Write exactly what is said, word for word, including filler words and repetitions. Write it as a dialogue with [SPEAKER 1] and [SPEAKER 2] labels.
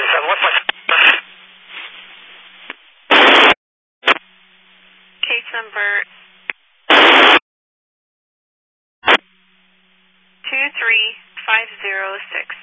[SPEAKER 1] seven. What's my...
[SPEAKER 2] Case number two three five zero six.